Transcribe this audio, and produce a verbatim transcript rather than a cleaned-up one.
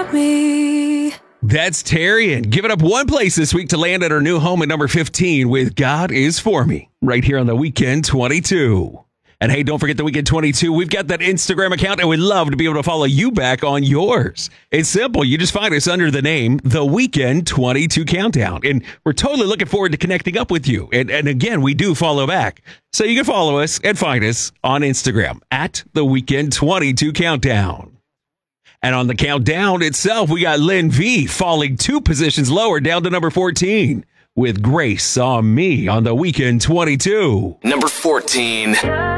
me. That's Tarian, giving up one place this week to land at her new home at number fifteen with God Is For Me, right here on the Weekend twenty-two. And hey, don't forget the Weekend twenty-two. We've got that Instagram account, and we'd love to be able to follow you back on yours. It's simple. You just find us under the name The Weekend twenty-two Countdown. And we're totally looking forward to connecting up with you. And, and again, we do follow back. So you can follow us and find us on Instagram at The Weekend twenty-two Countdown. And on the countdown itself, we got Lynn V falling two positions lower down to number fourteen with Grace on Me on the Weekend twenty-two. Number fourteen.